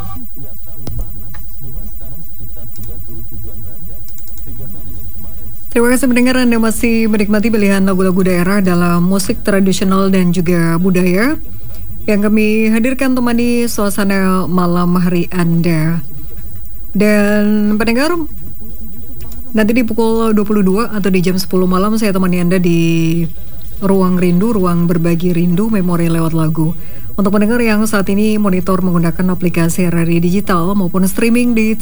nggak terlalu panas, cuma sekarang sekitar 37-an derajat. Terima kasih mendengar, Anda masih menikmati pilihan lagu-lagu daerah dalam musik tradisional dan juga budaya yang kami hadirkan temani suasana malam hari Anda. Dan pendengar, nanti di pukul 22 atau di jam 10 malam saya temani Anda di Ruang Rindu, Ruang Berbagi Rindu, Memori lewat lagu. Untuk pendengar yang saat ini monitor menggunakan aplikasi RRI Digital maupun streaming di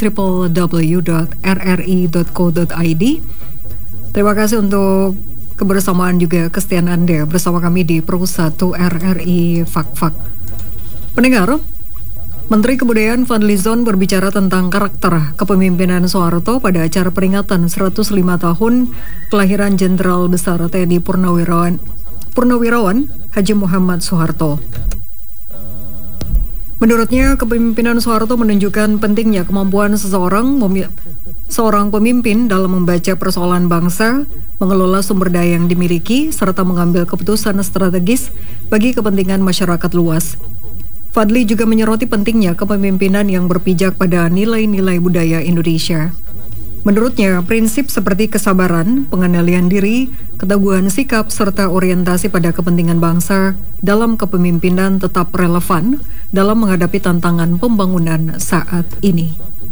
www.rri.co.id, terima kasih untuk kebersamaan juga kesetiaan Anda bersama kami di Pro 1 RRI Fak-Fak. Pendengar, Menteri Kebudayaan Fadlizon berbicara tentang karakter kepemimpinan Soeharto pada acara peringatan 105 tahun kelahiran Jenderal Besar TNI Purnawirawan Haji Muhammad Soeharto. Menurutnya, kepemimpinan Soeharto menunjukkan pentingnya kemampuan seorang pemimpin dalam membaca persoalan bangsa, mengelola sumber daya yang dimiliki, serta mengambil keputusan strategis bagi kepentingan masyarakat luas. Fadli juga menyoroti pentingnya kepemimpinan yang berpijak pada nilai-nilai budaya Indonesia. Menurutnya, prinsip seperti kesabaran, pengendalian diri, keteguhan sikap, serta orientasi pada kepentingan bangsa dalam kepemimpinan tetap relevan dalam menghadapi tantangan pembangunan saat ini.